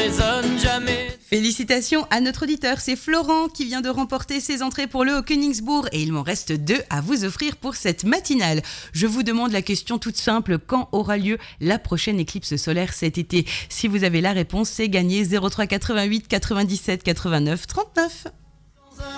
résonne jamais. Félicitations à notre auditeur, c'est Florent qui vient de remporter ses entrées pour le Königsbourg et il m'en reste 2 à vous offrir pour cette matinale. Je vous demande la question toute simple, quand aura lieu la prochaine éclipse solaire cet été ? Si vous avez la réponse, c'est gagné. 03 88 97 89 39.